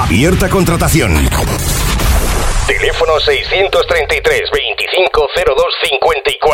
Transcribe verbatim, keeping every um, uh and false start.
Abierta contratación. Teléfono seiscientos treinta y tres, veinticinco, cero dos cincuenta y cuatro.